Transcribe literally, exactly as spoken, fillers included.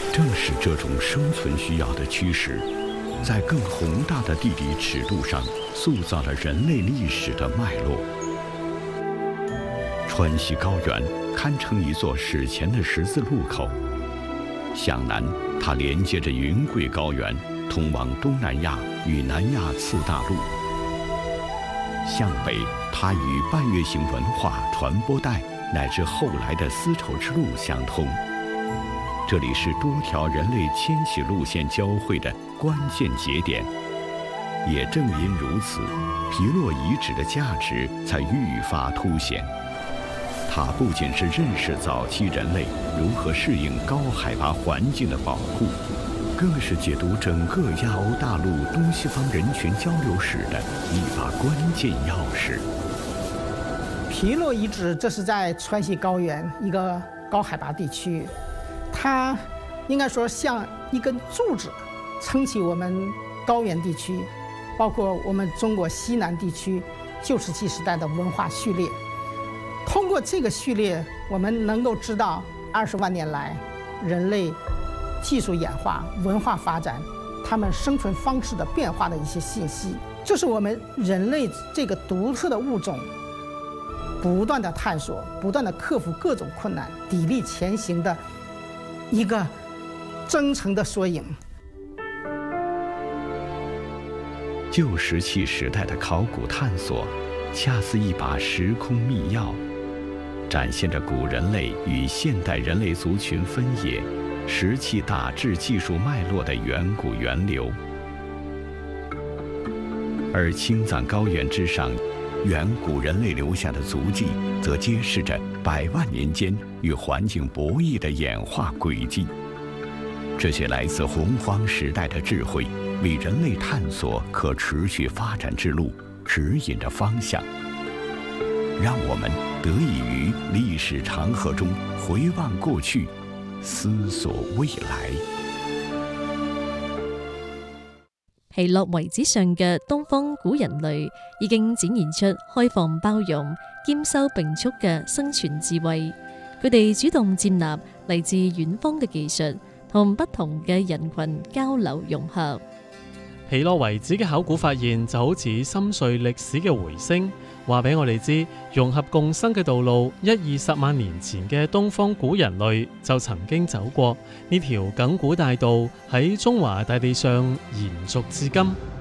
正是这种生存需要的驱使，在更宏大的地理尺度上塑造了人类历史的脉络。川西高原堪称一座史前的十字路口。向南，它连接着云贵高原，通往东南亚与南亚次大陆；向北，它与半月形文化传播带乃至后来的丝绸之路相通。这里是多条人类迁徙路线交汇的关键节点。也正因如此，皮洛遗址的价值才愈发凸显。它不仅是认识早期人类如何适应高海拔环境的宝库，更是解读整个亚欧大陆东西方人群交流史的一把关键钥匙。 皮洛遗址，这是在川西高原一个高海拔地区，它应该说像一根柱子，撑起我们高原地区，包括我们中国西南地区旧石器时代的文化序列。通过这个序列，我们能够知道二十万年来人类技术演化、文化发展、他们生存方式的变化的一些信息。这是我们人类这个独特的物种不断的探索、不断的克服各种困难、砥砺前行的一个真诚的缩影。 旧石器时代的考古探索，恰似一把时空密钥，展现着古人类与现代人类族群分野、石器打制技术脉络的远古源流。而青藏高原之上，远古人类留下的足迹，则揭示着百万年间与环境博弈的演化轨迹。这些来自洪荒时代的智慧，为人类探索可持续发展之路指引着方向。让我们得以于历史长河中回望过去，思索未來。 皮洛遺址上嘅東方古人類已經展現出開放包容、兼收並蓄嘅生存智慧。佢哋主動接納嚟自遠方嘅技術，同不同嘅人群交流融合。 皮洛遺址嘅考古發現就好似深邃歷史嘅回聲，話俾我哋知融合共生嘅道路，一二十萬年前嘅東方古人類就曾經走過呢條亙古大道，喺中華大地上延續至今。